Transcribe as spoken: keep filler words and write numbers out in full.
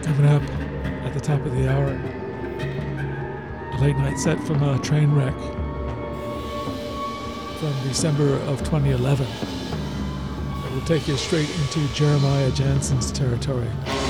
Coming up at the top of the hour, a late night set from a train wreck from December of twenty eleven that will take you straight into Jeremiah Jansen's territory.